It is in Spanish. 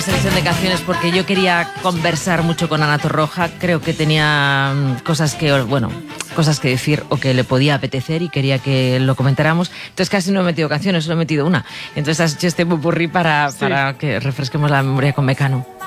Selección de canciones porque yo quería conversar mucho con Ana Torroja. Creo que tenía cosas que decir o que le podía apetecer y quería que lo comentáramos. Entonces casi no he metido canciones, solo he metido una. Entonces has hecho este popurrí para que refresquemos la memoria con Mecano.